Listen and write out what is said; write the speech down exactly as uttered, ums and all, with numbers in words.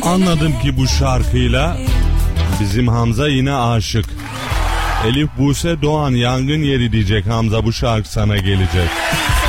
Anladım ki bu şarkıyla bizim Hamza yine aşık. Elif Buse Doğan yangın yeri diyecek Hamza, bu şarkı sana gelecek.